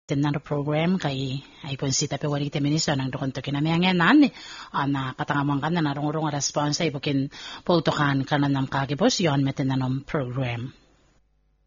Tinaro program kay ay konsita pe wali teminiso nang dokon to kinamianganan na katangamang kan na narungurong responsa ibukin putukan kanan ng kagibos yon metinanom program.